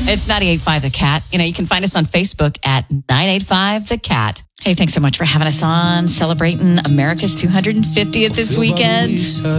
It's 98.5 The Cat. You can find us on Facebook at 985 The Cat. Hey, thanks so much for having us on, celebrating America's 250th this weekend.